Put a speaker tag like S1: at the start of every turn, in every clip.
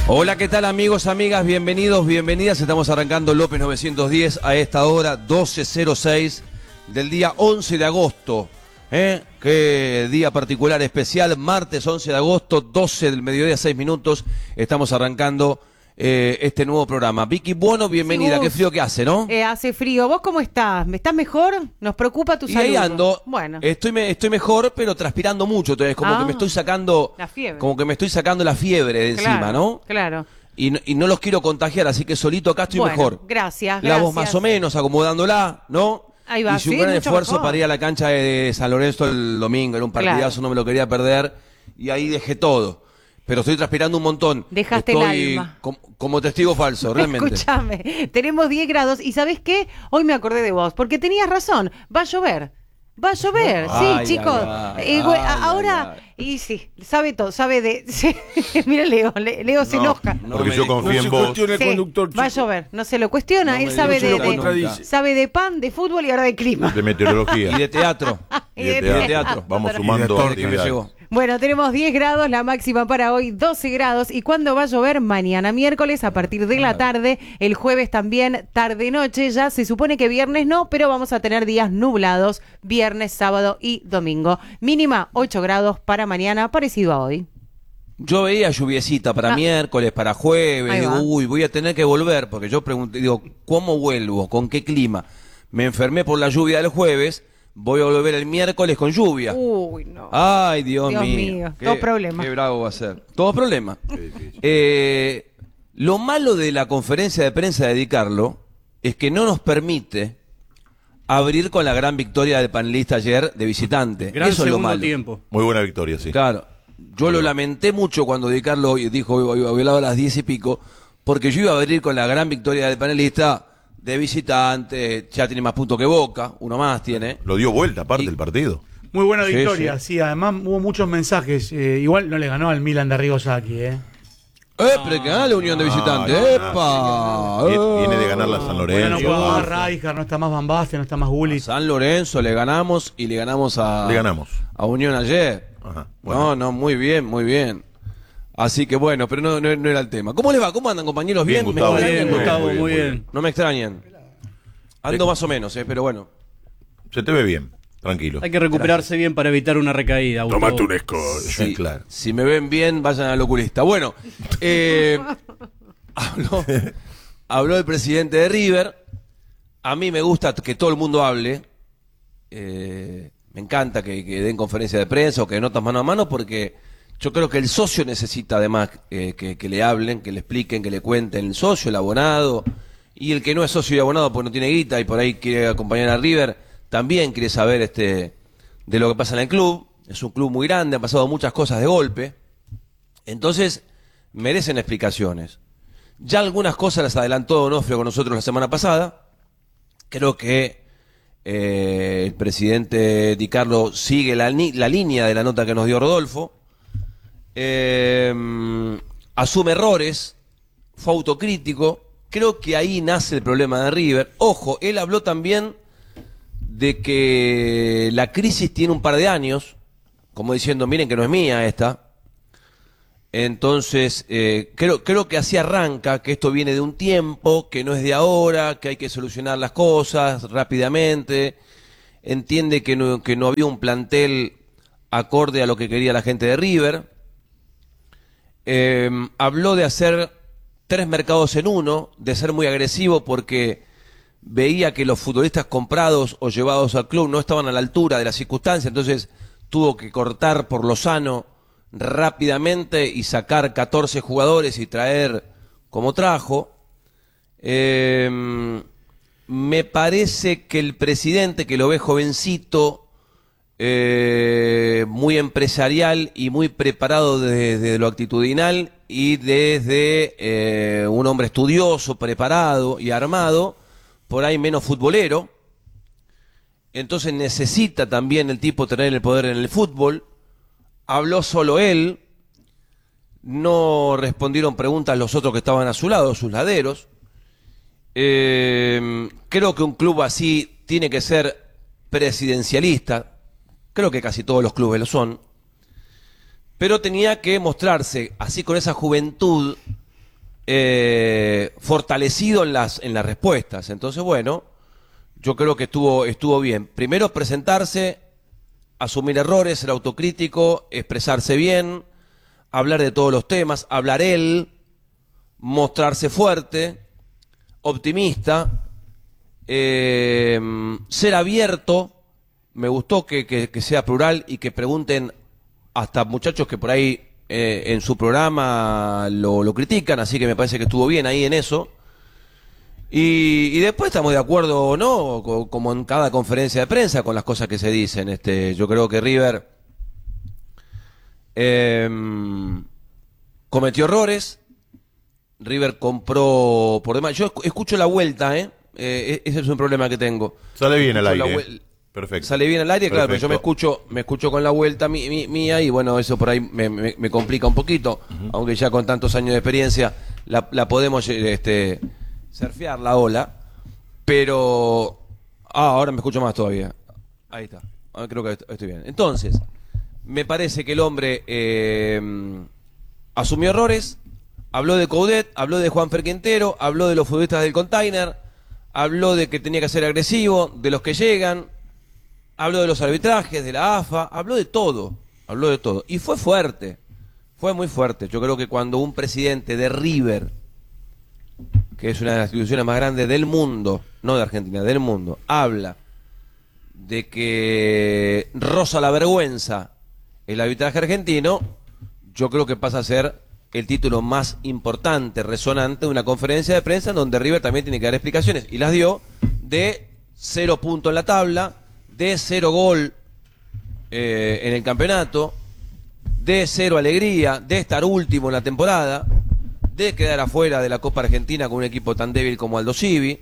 S1: Hola, ¿qué tal amigos, amigas? Bienvenidos, bienvenidas. Estamos arrancando López 910 a esta hora 12:06 del día 11 de agosto. Qué día particular, especial, martes 11 de agosto, 12 del mediodía, 6 minutos. Estamos arrancando este nuevo programa. Vicky Buono, bienvenida. Sí, qué frío que hace, ¿no?
S2: Hace frío. ¿Vos cómo estás? ¿Estás mejor? Nos preocupa tu salud.
S1: Y ahí ando.
S2: Bueno.
S1: Estoy mejor, pero transpirando mucho. Entonces, como que me estoy sacando
S2: la fiebre.
S1: Como que me estoy sacando la fiebre de encima, ¿no?
S2: Claro.
S1: Y no los quiero contagiar, así que solito acá estoy mejor.
S2: Gracias.
S1: La voz más o menos, acomodándola, ¿no?
S2: Ahí va.
S1: Hice un gran esfuerzo para ir a la cancha de San Lorenzo el domingo. Era un partidazo, no me lo quería perder. Y ahí dejé todo. Pero estoy transpirando un montón.
S2: Dejaste el alma.
S1: Como testigo falso, realmente.
S2: Escúchame, tenemos 10 grados y ¿sabés qué? Hoy me acordé de vos, porque tenías razón, va a llover. Va a llover, sí, chicos. Ahora, y sí, sabe todo, sabe de... Sí, mira Leo se enoja.
S3: Porque yo confío en vos.
S2: Sí, va a llover, no se lo cuestiona, él sabe de pan, de fútbol y ahora de clima.
S3: De meteorología.
S1: Y de teatro.
S2: Y de teatro.
S3: Vamos sumando actividades.
S2: Bueno, tenemos 10 grados, la máxima para hoy 12 grados. ¿Y cuándo va a llover? Mañana miércoles a partir de la tarde, el jueves también tarde-noche. Ya se supone que viernes no, pero vamos a tener días nublados, viernes, sábado y domingo. Mínima 8 grados para mañana, parecido a hoy.
S1: Yo veía lluviecita para miércoles, para jueves. Digo, voy a tener que volver, porque yo pregunté, digo, ¿cómo vuelvo? ¿Con qué clima? Me enfermé por la lluvia del jueves. Voy a volver el miércoles con lluvia.
S2: Uy, no.
S1: Ay, Dios mío.
S2: Todo problema.
S1: Qué bravo va a ser. Todo problema. Lo malo de la conferencia de prensa de Di Carlo es que no nos permite abrir con la gran victoria del panelista ayer de visitante. Eso es lo malo.
S4: Tiempo.
S3: Muy buena victoria, sí.
S1: Claro. Yo lo lamenté mucho cuando Di Carlo dijo, hablaba a las 10 y pico, porque yo iba a abrir con la gran victoria del panelista de visitante, ya tiene más puntos que Boca, uno más tiene.
S3: Lo dio vuelta aparte del partido.
S4: Muy buena victoria, sí. Además hubo muchos mensajes. Igual no le ganó al Milan de Arrigo Sacchi,
S1: Pero que gana la Unión de visitante. ¡Epa!
S3: Viene de ganar la San Lorenzo.
S4: No puede más Rijkaard, no está más Van Basten, no está más Gullit.
S1: San Lorenzo le ganamos y le ganamos a Unión ayer.
S3: Ajá, bueno.
S1: No, muy bien, muy bien. Así que bueno, pero no era el tema. ¿Cómo les va? ¿Cómo andan, compañeros? ¿Bien?
S3: Gustavo,
S4: Muy bien.
S1: No me extrañen. Ando más o menos, pero bueno.
S3: Se te ve bien, tranquilo.
S4: Hay que recuperarse bien para evitar una recaída.
S3: Tomate un escollo.
S1: Sí,
S3: claro.
S1: Si me ven bien, vayan al oculista. Bueno, habló el presidente de River. A mí me gusta que todo el mundo hable. Me encanta que den conferencia de prensa o que notas mano a mano, porque yo creo que el socio necesita además que le hablen, que le expliquen, que le cuenten. El socio, el abonado, y el que no es socio y abonado pues no tiene guita y por ahí quiere acompañar a River, también quiere saber de lo que pasa en el club. Es un club muy grande, han pasado muchas cosas de golpe. Entonces, merecen explicaciones. Ya algunas cosas las adelantó Donofrio con nosotros la semana pasada. Creo que el presidente Di Carlo sigue la línea de la nota que nos dio Rodolfo. Asume errores, fue autocrítico. Creo que ahí nace el problema de River. Ojo, él habló también de que la crisis tiene un par de años, como diciendo, miren que no es mía esta. Entonces, creo que así arranca, que esto viene de un tiempo, que no es de ahora, que hay que solucionar las cosas rápidamente. Entiende que no había un plantel acorde a lo que quería la gente de River. Habló de hacer 3 mercados en uno, de ser muy agresivo porque veía que los futbolistas comprados o llevados al club no estaban a la altura de las circunstancias, entonces tuvo que cortar por lo sano rápidamente y sacar 14 jugadores y traer como trajo. Me parece que el presidente, que lo ve jovencito, muy empresarial y muy preparado desde lo actitudinal y desde un hombre estudioso, preparado y armado, por ahí menos futbolero. Entonces necesita también el tipo tener el poder en el fútbol. Habló solo él, no respondieron preguntas los otros que estaban a su lado, sus laderos. Creo que un club así tiene que ser presidencialista. Creo que casi todos los clubes lo son. Pero tenía que mostrarse así con esa juventud fortalecido en las respuestas. Entonces, bueno, yo creo que estuvo bien. Primero presentarse, asumir errores, ser autocrítico, expresarse bien, hablar de todos los temas, hablar él, mostrarse fuerte, optimista, ser abierto. Me gustó que sea plural y que pregunten hasta muchachos que por ahí en su programa lo critican, así que me parece que estuvo bien ahí en eso. Y después estamos de acuerdo o no, como en cada conferencia de prensa, con las cosas que se dicen. Yo creo que River cometió errores. River compró por demás. Yo escucho la vuelta, ese es un problema que tengo.
S3: Sale bien al aire. Perfecto.
S1: Sale bien al aire, claro, pero
S3: Perfecto.
S1: yo me escucho con la vuelta mía y bueno, eso por ahí me complica un poquito, aunque ya con tantos años de experiencia la podemos surfear la ola, pero ahora me escucho más todavía. Ahí está. Ahora creo que estoy bien. Entonces, me parece que el hombre asumió errores, habló de Coudet, habló de Juanfer Quintero, habló de los futbolistas del container, habló de que tenía que ser agresivo, de los que llegan, habló de los arbitrajes, de la AFA, habló de todo. Y fue fuerte, fue muy fuerte. Yo creo que cuando un presidente de River, que es una de las instituciones más grandes del mundo, no de Argentina, del mundo, habla de que roza la vergüenza el arbitraje argentino, yo creo que pasa a ser el título más importante, resonante de una conferencia de prensa en donde River también tiene que dar explicaciones, y las dio, de 0 puntos en la tabla, de 0 gol en el campeonato, de 0 alegría, de estar último en la temporada, de quedar afuera de la Copa Argentina con un equipo tan débil como Aldo Civi.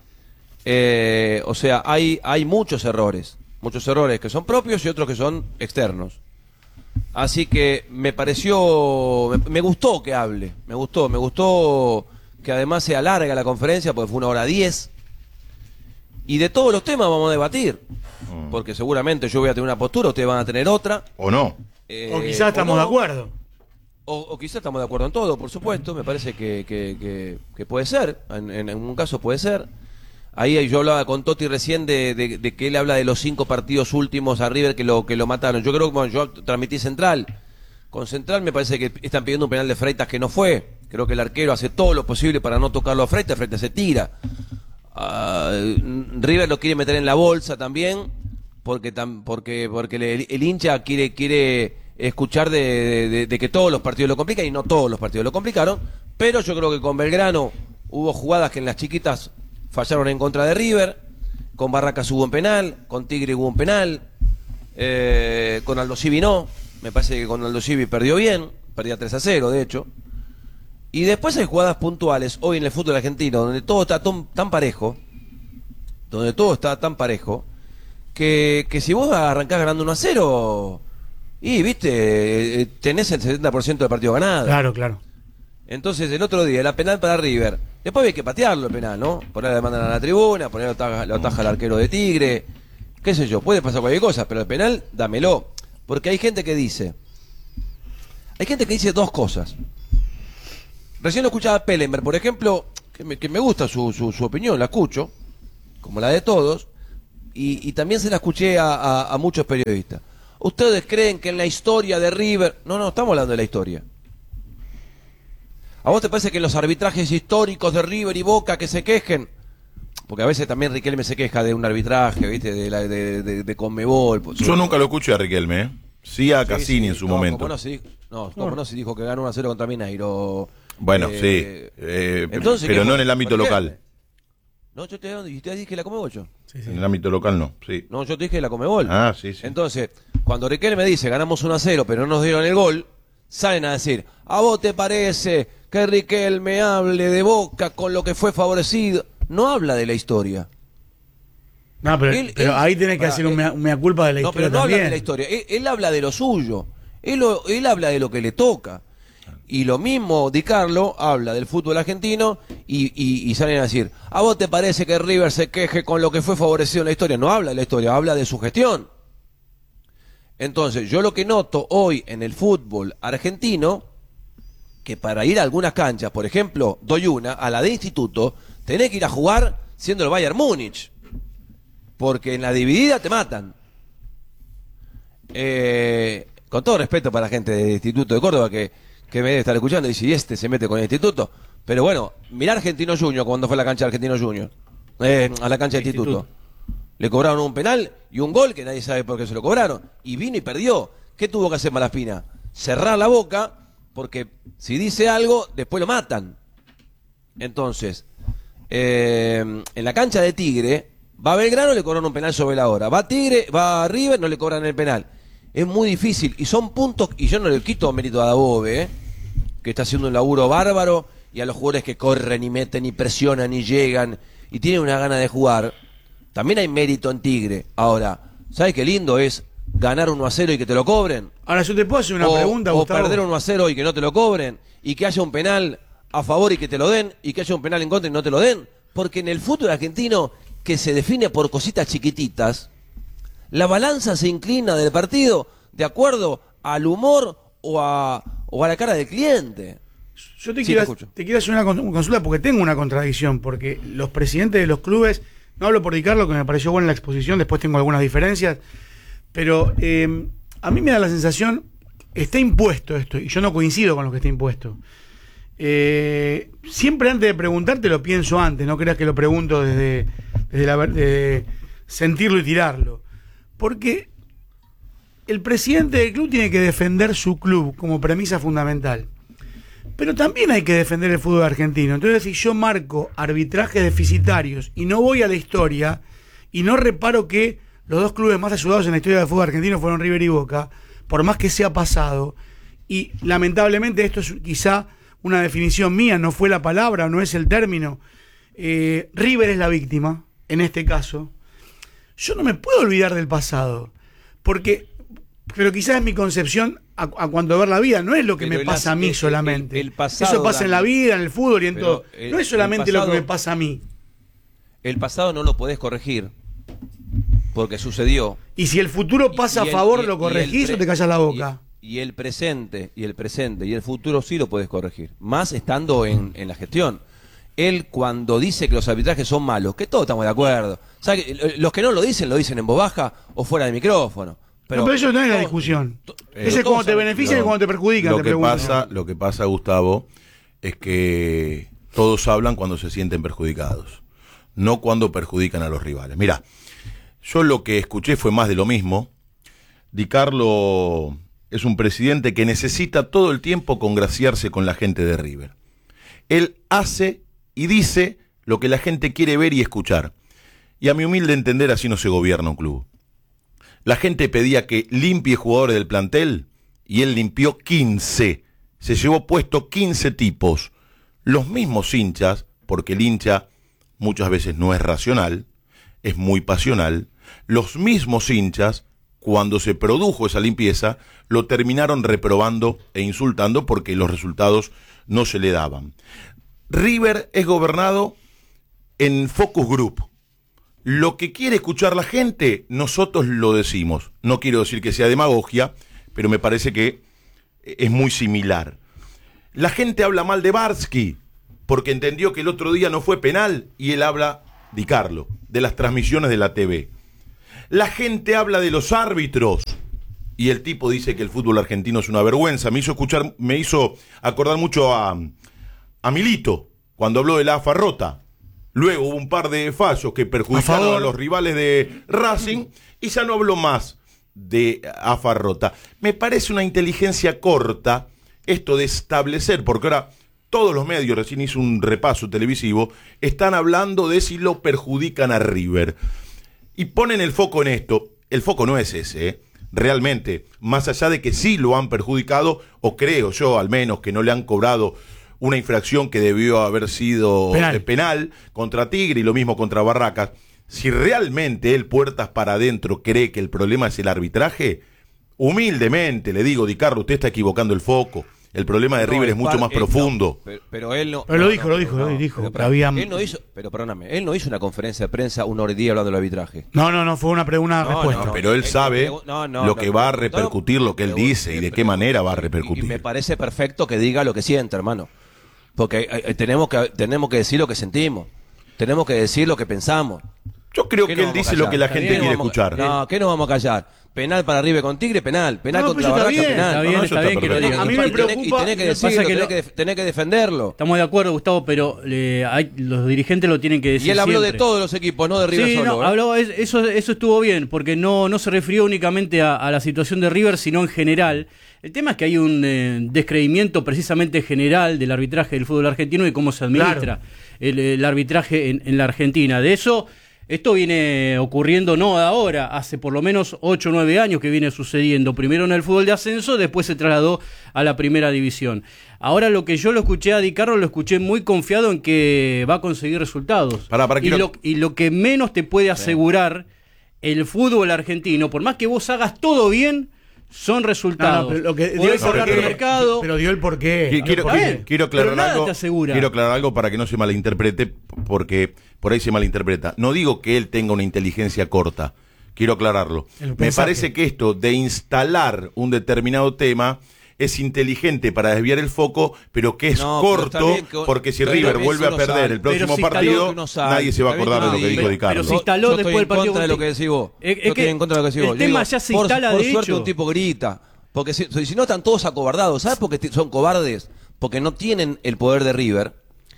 S1: O sea, hay muchos errores que son propios y otros que son externos. Así que me gustó que hable, me gustó que además sea larga la conferencia, porque fue 1:10, y de todos los temas vamos a debatir, porque seguramente yo voy a tener una postura, ustedes van a tener otra.
S3: ¿O no?
S4: O quizás estamos de acuerdo.
S1: O quizás estamos de acuerdo en todo, por supuesto. Me parece que puede ser, en un caso puede ser. Ahí yo hablaba con Totti recién de que él habla de los 5 partidos últimos a River que lo mataron. Yo creo que, bueno, yo transmití Central. Con Central me parece que están pidiendo un penal de Freitas que no fue. Creo que el arquero hace todo lo posible para no tocarlo a Freitas. Freitas se tira. River lo quiere meter en la bolsa también, porque el hincha quiere escuchar de que todos los partidos lo complican, y no todos los partidos lo complicaron. Pero yo creo que con Belgrano hubo jugadas que en las chiquitas fallaron en contra de River, con Barracas hubo un penal, con Tigre hubo un penal, con Aldo Civi no, me parece que con Aldo Civi perdió bien, perdía 3-0 de hecho. Y después hay jugadas puntuales hoy en el fútbol argentino donde todo está tan parejo, que si vos arrancás ganando 1-0 y viste, tenés el 70% del partido ganado.
S4: Claro.
S1: Entonces el otro día, la penal para River, después hay que patearlo el penal, ¿no? Ponerlo de mandan a la tribuna, ponerlo lo ataja el arquero de Tigre, qué sé yo, puede pasar cualquier cosa, pero el penal, dámelo. Porque hay gente que dice dos cosas. Recién lo escuchaba Pellenberg, por ejemplo, que me gusta su opinión, la escucho, como la de todos, y también se la escuché a muchos periodistas. ¿Ustedes creen que en la historia de River... No, estamos hablando de la historia. ¿A vos te parece que los arbitrajes históricos de River y Boca que se quejen? Porque a veces también Riquelme se queja de un arbitraje, ¿viste? De Conmebol.
S3: Yo nunca lo escuché a Riquelme, Sí a Cassini en su momento.
S1: Como no, si dijo que ganó 1-0 contra Mineiro.
S3: Bueno,
S1: entonces,
S3: pero no en el ámbito local.
S1: No, yo te dije la Conmebol yo.
S4: Sí.
S3: En el ámbito local no, sí.
S1: No, yo te dije la Conmebol.
S3: Ah, sí.
S1: Entonces, cuando Riquelme dice ganamos 1-0 pero no nos dieron el gol, salen a decir, ¿a vos te parece que Riquelme hable de Boca con lo que fue favorecido? No habla de la historia.
S4: No, pero ahí tenés que hacer un mea culpa de la historia.
S1: No, pero no
S4: también.
S1: habla de la historia. Él habla de lo suyo. Él habla de lo que le toca. Y lo mismo Di Carlo habla del fútbol argentino y salen a decir, ¿a vos te parece que River se queje con lo que fue favorecido en la historia? No habla de la historia, habla de su gestión. Entonces, yo lo que noto hoy en el fútbol argentino, que para ir a algunas canchas, por ejemplo, doy una, a la de Instituto, tenés que ir a jugar siendo el Bayern Múnich, porque en la dividida te matan. Con todo respeto para la gente del Instituto de Córdoba que me debe estar escuchando y si se mete con el Instituto, pero bueno, mirá Argentino Junior cuando fue a la cancha de Argentino Junior, a la cancha de Instituto. Le cobraron un penal y un gol que nadie sabe por qué se lo cobraron, y vino y perdió. ¿Qué tuvo que hacer Malaspina? Cerrar la boca, porque si dice algo, después lo matan. Entonces, en la cancha de Tigre, va Belgrano, le cobran un penal sobre la hora. Va Tigre, va River, no le cobran el penal. Es muy difícil, y son puntos, y yo no le quito mérito a Dabove, que está haciendo un laburo bárbaro, y a los jugadores que corren y meten y presionan y llegan, y tienen una gana de jugar. También hay mérito en Tigre. Ahora, ¿sabes qué lindo es ganar 1-0 y que te lo cobren?
S4: Ahora, yo te puedo hacer una pregunta, Gustavo.
S1: O perder 1-0 y que no te lo cobren, y que haya un penal a favor y que te lo den, y que haya un penal en contra y no te lo den. Porque en el fútbol argentino, que se define por cositas chiquititas, la balanza se inclina del partido de acuerdo al humor o a la cara del cliente.
S4: Yo te quiero hacer una consulta porque tengo una contradicción, porque los presidentes de los clubes, no hablo por Di Carlo, que me pareció buena la exposición, después tengo algunas diferencias, pero a mí me da la sensación, está impuesto esto, y yo no coincido con lo que está impuesto. Siempre antes de preguntarte lo pienso antes, no creas que lo pregunto desde sentirlo y tirarlo. Porque el presidente del club tiene que defender su club como premisa fundamental. Pero también hay que defender el fútbol argentino. Entonces, si yo marco arbitrajes deficitarios y no voy a la historia y no reparo que los dos clubes más ayudados en la historia del fútbol argentino fueron River y Boca, por más que sea pasado, y lamentablemente esto es quizá una definición mía, no fue la palabra, no es el término, River es la víctima, en este caso. Yo no me puedo olvidar del pasado, pero quizás es mi concepción a cuanto a ver la vida, no es lo que me pasa a mí solamente.
S1: El pasado,
S4: eso pasa en la vida, en el fútbol y en todo. No es solamente
S1: pasado,
S4: lo que me pasa a mí.
S1: El pasado no lo podés corregir, porque sucedió.
S4: Y si el futuro pasa a favor, ¿lo corregís o te callas la boca?
S1: Y el presente, y el futuro sí lo puedes corregir, más estando en la gestión. Él cuando dice que los arbitrajes son malos, que todos estamos de acuerdo. Los que no lo dicen en voz baja o fuera de micrófono. Pero
S4: eso no es la discusión. Ese es cuando te beneficia y cuando te perjudica.
S3: Lo que pasa, Gustavo, es que todos hablan cuando se sienten perjudicados, no cuando perjudican a los rivales. Mirá, yo lo que escuché fue más de lo mismo. Di Carlo es un presidente que necesita todo el tiempo congraciarse con la gente de River. Él hace y dice lo que la gente quiere ver y escuchar. Y a mi humilde entender, así no se gobierna un club. La gente pedía que limpie jugadores del plantel y él limpió 15. Se llevó puesto 15 tipos. Los mismos hinchas, porque el hincha muchas veces no es racional, es muy pasional. Los mismos hinchas, cuando se produjo esa limpieza, lo terminaron reprobando e insultando porque los resultados no se le daban. River es gobernado en focus group. Lo que quiere escuchar la gente, nosotros lo decimos. No quiero decir que sea demagogia, pero me parece que es muy similar. La gente habla mal de Barsky, porque entendió que el otro día no fue penal, y él habla, Di Carlo, de las transmisiones de la TV. La gente habla de los árbitros, y el tipo dice que el fútbol argentino es una vergüenza. Me hizo acordar mucho a Milito, cuando habló de la AFA rota. Luego hubo un par de fallos que perjudicaron a los rivales de Racing y ya no habló más de AFA rota. Me parece una inteligencia corta esto de establecer, porque ahora todos los medios, recién hice un repaso televisivo, están hablando de si lo perjudican a River. Y ponen el foco en esto. El foco no es ese, realmente. Más allá de que sí lo han perjudicado, o creo yo al menos que no le han cobrado una infracción que debió haber sido penal contra Tigre y lo mismo contra Barracas. Si realmente él, puertas para adentro, cree que el problema es el arbitraje, humildemente le digo, Di Carlo, usted está equivocando el foco. El problema de
S1: No,
S3: River
S1: el
S3: es mucho
S1: VAR,
S3: más profundo.
S1: Pero él no.
S4: Pero lo dijo, lo dijo.
S1: Pero,
S4: Que había-
S1: él no hizo, pero perdóname, él no hizo una conferencia de prensa 1 hora y 10 hablando del arbitraje.
S4: No, fue una respuesta.
S1: no.
S3: Pero él sabe lo que va a
S1: le
S3: repercutir, lo que él dice y de qué manera va a repercutir.
S1: Y me parece perfecto que diga lo que siente, hermano. Porque tenemos que decir lo que sentimos. Tenemos que decir lo que pensamos.
S3: Yo creo
S1: ¿Qué
S3: que
S1: nos
S3: él
S1: vamos a
S3: dice
S1: callar?
S3: lo que la
S1: ¿Qué
S3: gente
S1: nos
S3: quiere
S1: vamos a-
S3: escuchar.
S1: No, ¿qué nos vamos a callar? Penal para River con Tigre, penal. Penal
S4: No,
S1: contra
S4: pero
S1: Barraca,
S4: está bien,
S1: penal.
S5: está bien,
S3: No,
S5: está bien que lo
S3: perfecto.
S5: digan.
S4: A mí
S1: Y
S4: me
S1: tenés-
S4: preocupa-
S1: y tenés que
S5: lo que
S1: decirlo,
S5: pasa es que
S1: tenés que defenderlo.
S5: Estamos de acuerdo, Gustavo, pero los dirigentes lo tienen que decir
S1: Y él habló de
S5: siempre.
S1: todos los equipos, no de River
S5: Sí,
S1: solo.
S5: no, habló, eso estuvo bien, porque no se refirió únicamente a la situación de River, sino en general. El tema es que hay un descreimiento precisamente general del arbitraje del fútbol argentino y cómo se administra el arbitraje en la Argentina. De eso, esto viene ocurriendo no de ahora, hace por lo menos 8 o 9 años que viene sucediendo. Primero en el fútbol de ascenso, después se trasladó a la primera división. Ahora lo que yo lo escuché a Di Carlo, lo escuché muy confiado en que va a conseguir resultados. Y lo que menos te puede asegurar el fútbol argentino, por más que vos hagas todo bien, son resultados.
S4: Pero lo que dio
S5: Podés
S4: el
S5: hablar de
S4: porqué,
S5: mercado.
S4: pero dio el porqué.
S3: Quiero aclarar
S5: Pero nada
S3: algo.
S5: te asegura.
S3: Quiero aclarar algo para que no se malinterprete, porque por ahí se malinterpreta. No digo que él tenga una inteligencia corta. Quiero aclararlo. Me parece que esto de instalar un determinado tema es inteligente para desviar el foco, pero que es corto, porque si River vuelve a perder el próximo partido, nadie se va a acordar de lo que dijo Di Carlo.
S5: Pero se instaló después del partido.
S1: Yo estoy en contra de lo que decís vos.
S5: Es
S1: Yo estoy en contra de lo que decís vos.
S5: El tema ya se instala
S1: por
S5: de
S1: suerte
S5: hecho.
S1: un tipo grita. Porque si no están todos acobardados. ¿Sabes por qué son cobardes? Porque no tienen el poder de River.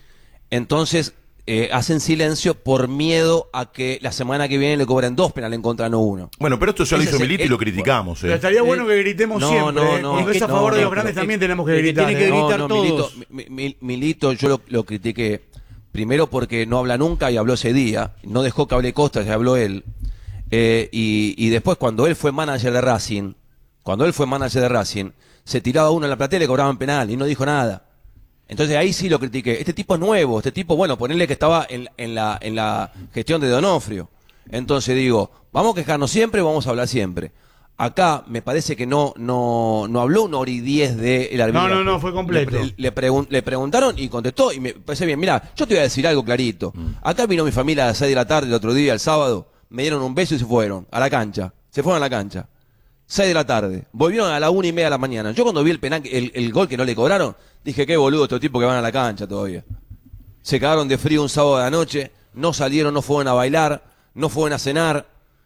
S1: Entonces hacen silencio por miedo a que la semana que viene le cobren 2 penales en contra, no 1.
S3: Bueno, pero esto ya lo
S1: Ese
S3: hizo
S1: es
S3: Milito y lo criticamos.
S4: Pero estaría bueno que gritemos siempre.
S1: no,
S4: Cuando es a favor de los grandes también tenemos que gritar.
S5: tiene que gritar todos.
S1: Milito yo lo critiqué. Primero porque no habla nunca y habló ese día. No dejó que hable Costa, ya habló él. Y después cuando él fue manager de Racing, se tiraba uno en la platea y le cobraban penal y no dijo nada. Entonces ahí sí lo critiqué. Este tipo es nuevo, bueno, ponerle que estaba en la gestión de Donofrio. Entonces digo, vamos a quejarnos siempre, vamos a hablar siempre. Acá me parece que no habló 1 hora y 10 del arbitraje.
S4: No, fue completo.
S1: Le preguntaron y contestó y me parece bien. Mirá, yo te voy a decir algo clarito. Acá vino mi familia a las 6 de la tarde el otro día, el sábado, me dieron un beso y se fueron a la cancha. 6 de la tarde. Volvieron a la 1:30 de la mañana. Yo cuando vi el penal, el gol que no le cobraron, dije, qué boludo estos tipos que van a la cancha todavía. Se cagaron de frío un sábado de la noche, no salieron, no fueron a bailar, no fueron a cenar.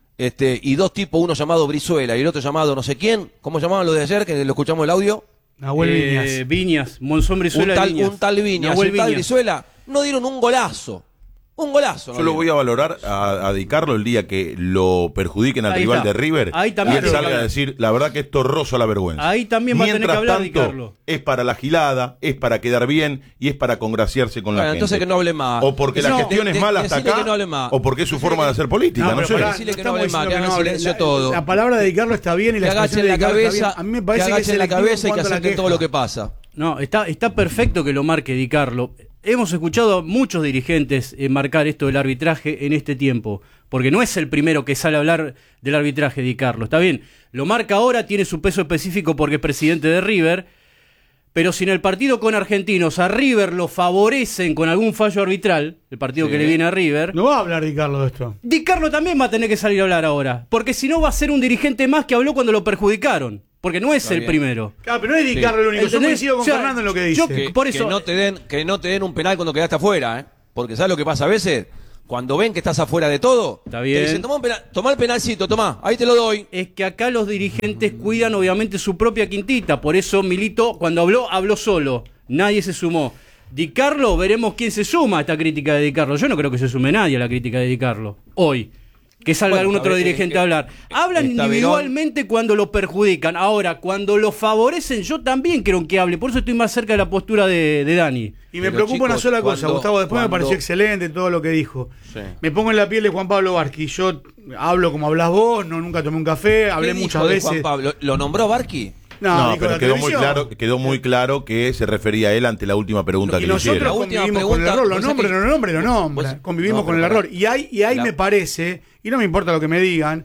S1: Y 2 tipos, uno llamado Brizuela y el otro llamado no sé quién. ¿Cómo llamaban los de ayer, que lo escuchamos el audio?
S4: Nahuel
S5: Viñas, Monzón Brizuela.
S1: Un tal Viñas, un tal Brizuela. No dieron un golazo. Un golazo.
S3: Yo lo voy a valorar a Di Carlo el día que lo perjudiquen al
S5: Ahí
S3: rival
S5: está.
S3: de River
S5: Ahí
S3: y
S5: también
S3: él
S5: tiene que
S3: salga a
S5: hablar.
S3: decir, la verdad que esto roza la vergüenza.
S5: Ahí también va a tener que hablar Di Carlo.
S3: Es para la gilada, es para quedar bien y es para congraciarse con la gente.
S1: Entonces que no hable más.
S3: O porque la gestión es mala hasta
S1: decirle
S3: acá,
S1: que no hable más.
S3: o porque es su forma de hacer política, no sé.
S1: Decirle que no hable más, que haga silencio todo.
S4: La palabra de Di Carlo está bien y la
S1: Que
S4: expresión
S1: agachen
S4: de
S1: la
S4: Di Carlo está bien.
S1: cabeza,
S4: A mí me parece que es
S1: agachen la
S4: selectivo
S1: cabeza y
S4: en
S1: que
S4: cuanto a la
S1: acepten todo
S4: queja.
S1: lo que pasa.
S5: No, está perfecto que lo marque Di Carlo. Hemos escuchado a muchos dirigentes marcar esto del arbitraje en este tiempo, porque no es el primero que sale a hablar del arbitraje Di Carlo. Está bien, lo marca ahora, tiene su peso específico porque es presidente de River, pero si en el partido con Argentinos a River lo favorecen con algún fallo arbitral, el partido que le viene a River,
S4: No va a hablar Di Carlo de esto.
S5: Di Carlo también va a tener que salir a hablar ahora, porque si no va a ser un dirigente más que habló cuando lo perjudicaron, porque no es el
S1: bien.
S5: primero.
S4: Claro, pero no es Di Carlo el único. Yo
S5: ¿Entendés?
S4: coincido con
S5: O sea,
S4: Fernando en lo que dice.
S5: yo- Por eso-
S1: que no te den un penal cuando quedaste afuera, porque ¿sabes lo que pasa a veces? Cuando ven que estás afuera de todo,
S5: Está bien.
S1: te dicen, tomá el penalcito, tomá, ahí te lo doy.
S5: Es que acá los dirigentes cuidan obviamente su propia quintita, por eso Milito cuando habló solo, nadie se sumó. Di Carlo, veremos quién se suma a esta crítica de Di Carlo. Yo no creo que se sume nadie a la crítica de Di Carlo, hoy. Que salga
S1: Bueno,
S5: algún otro
S1: está bien,
S5: dirigente a hablar. Hablan
S1: está
S5: individualmente cuando lo perjudican. Ahora, cuando lo favorecen, yo también quiero que hable. Por eso estoy más cerca de la postura de Dani.
S4: Y me
S1: Pero,
S4: preocupa una
S1: chicos,
S4: sola cosa,
S1: cuando-
S4: Gustavo. Después me
S1: cuando-
S4: pareció excelente todo lo que dijo.
S1: Sí.
S4: Me pongo en la piel de Juan Pablo Barqui. Yo hablo como hablas vos, nunca tomé un café, hablé
S1: ¿Qué
S4: muchas
S1: dijo de
S4: veces.
S1: Juan Pablo? ¿Lo nombró Barqui?
S3: No,
S4: dijo
S3: pero
S4: la
S3: quedó muy
S4: televisión.
S3: claro que se refería a él ante la última pregunta que
S4: Y
S3: le
S4: nosotros
S3: hicieron.
S1: La última
S4: convivimos con el
S1: pregunta,
S4: error, lo
S1: vos
S4: nombra,
S1: sabés
S4: no lo nombra, lo nombra.
S1: vos-
S4: Convivimos
S1: no,
S4: con el
S1: pero
S4: error.
S1: pará.
S4: Y ahí
S1: La-
S4: me parece, y no me importa lo que me digan,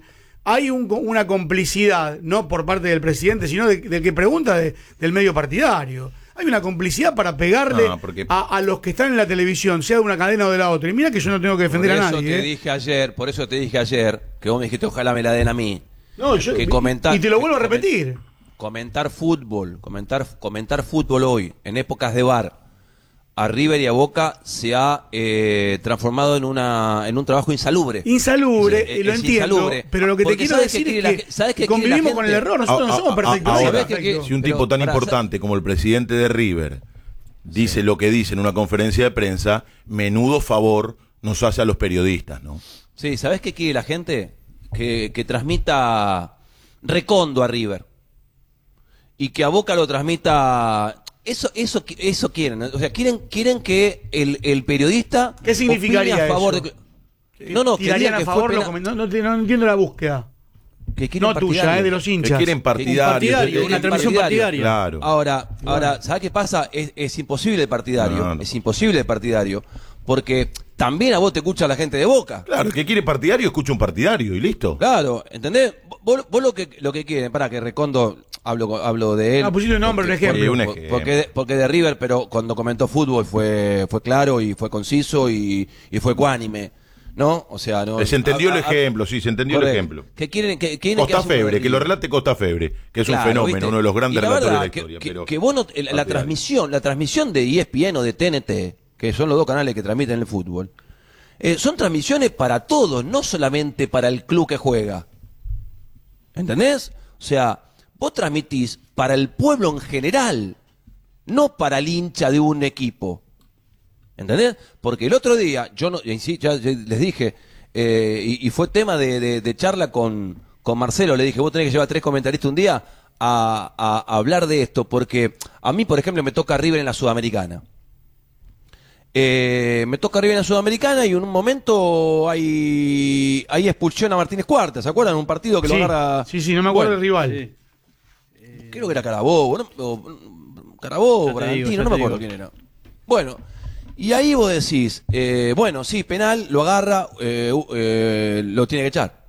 S4: hay una complicidad, no por parte del presidente, sino del que pregunta del medio partidario. Hay una complicidad para pegarle a los que están en la televisión, sea de una cadena o de la otra. Y mira que yo no tengo que defender a nadie.
S1: Por eso te dije ayer, que vos me dijiste, ojalá me la den a mí.
S4: No, y te lo vuelvo a repetir.
S1: Comentar fútbol hoy, en épocas de VAR, a River y a Boca se ha transformado en un trabajo insalubre.
S4: Insalubre, lo entiendo. Insalubre, pero lo que te quiero decir es que convivimos con el error. Nosotros no somos perfectos.
S3: Ahora, si un tipo tan importante como el presidente de River dice lo que dice en una conferencia de prensa, menudo favor nos hace a los periodistas, ¿no?
S1: Sí, ¿sabés qué quiere la gente? Que transmita Recondo a River. Y que a Boca lo transmita... Eso quieren, o sea, quieren que el periodista...
S4: ¿Qué significaría
S1: a favor
S4: eso?
S1: Tirarían
S4: a favor, no entiendo la búsqueda.
S1: No
S4: tuya, de los hinchas.
S3: Que quieren partidarios.
S5: Una transmisión partidaria.
S3: Claro.
S1: Ahora, ¿sabes qué pasa? Es imposible el partidario. No. Es imposible el partidario. Porque también a vos te escucha la gente de Boca.
S3: Claro, el que quiere partidario escucha un partidario y listo.
S1: Claro, ¿entendés? Vos lo que quieren, para que Recondo, hablo de él.
S4: Pusiste un nombre, un ejemplo.
S1: Porque de River, pero cuando comentó fútbol fue claro y fue conciso y fue ecuánime. ¿No? O sea, no.
S3: Se entendió el ejemplo, sí, se entendió el ejemplo.
S1: Que quieren
S3: Costa Febre, que lo relate Costa Febre, que es un fenómeno, ¿viste? Uno de los grandes relatores de la historia.
S1: Que vos la transmisión de ESPN o de TNT, que son los dos canales que transmiten el fútbol, son transmisiones para todos, no solamente para el club que juega. ¿Entendés? O sea, vos transmitís para el pueblo en general, no para el hincha de un equipo. ¿Entendés? Porque el otro día, ya les dije, y fue tema de charla con Marcelo, le dije, vos tenés que llevar 3 comentaristas un día a hablar de esto, porque a mí, por ejemplo, me toca River en la Sudamericana. Me toca River en la Sudamericana y en un momento hay expulsión a Martínez Cuarta, ¿se acuerdan? Un partido que lo agarra...
S4: Sí, no me acuerdo del rival.
S1: Sí. Creo que era Carabobo, Carabobo, Bragantino, no me acuerdo quién era. Bueno... Y ahí vos decís, sí, penal, lo agarra, lo tiene que echar.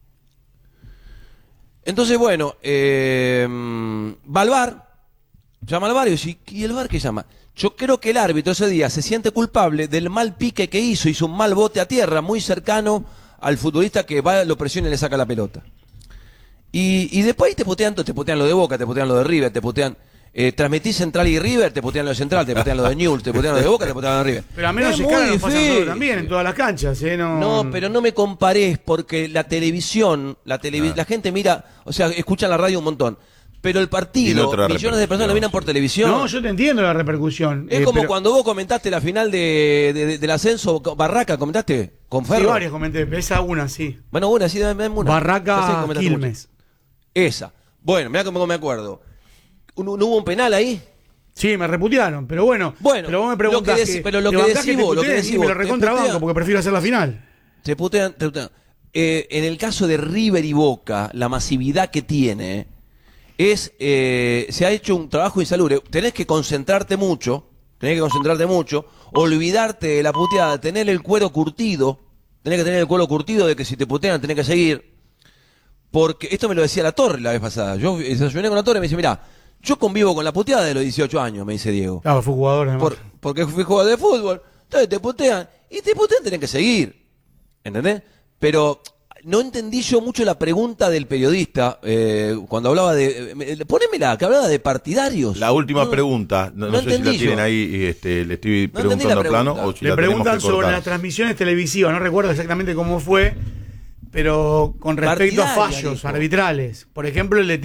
S1: Entonces, va al VAR, llama al VAR y dice, ¿y el VAR qué llama? Yo creo que el árbitro ese día se siente culpable del mal pique que hizo un mal bote a tierra, muy cercano al futbolista que va, lo presiona y le saca la pelota. Y después te putean lo de Boca, te putean lo de River, te putean... transmitís Central y River, te putean lo de Central, te putean lo de Newell's, te putean lo de Boca, te putean lo de River.
S4: Pero a menos escala nos pasan todo también en todas las canchas,
S1: No, pero no me comparés, porque la televisión, la gente mira, o sea, escucha la radio un montón. Pero el partido, millones de personas lo miran por televisión.
S4: No, yo te entiendo la repercusión.
S1: Es como cuando vos comentaste la final del ascenso Barraca, ¿comentaste? ¿Con Ferro?
S4: Sí, varias comenté, esa una, sí.
S1: Bueno, una, sí, dame una.
S4: Barraca Quilmes.
S1: Esa. Bueno, mirá cómo me acuerdo. ¿No hubo un penal ahí?
S4: Sí, me reputearon, pero bueno pero vos me preguntás
S1: lo que decís vos,
S4: me lo recontrabanco porque prefiero hacer la final.
S1: Te putean. En el caso de River y Boca, la masividad que tiene se ha hecho un trabajo insalubre. Tenés que concentrarte mucho, olvidarte de la puteada, tener el cuero curtido, de que si te putean tenés que seguir. Porque esto me lo decía la Torre la vez pasada. Yo desayuné con la Torre y me dice, mirá, yo convivo con la puteada de los 18 años, me dice Diego.
S4: Claro, fue jugador además.
S1: Porque fui jugador de fútbol. Entonces te putean tenés que seguir. ¿Entendés? Pero no entendí yo mucho la pregunta del periodista cuando hablaba ponémela, que hablaba de partidarios.
S3: La última pregunta, no sé si la tienen ahí, le estoy preguntando a plano. O si
S4: le preguntan sobre las transmisiones televisivas, no recuerdo exactamente cómo fue, pero con respecto a fallos arbitrales. Por ejemplo, el de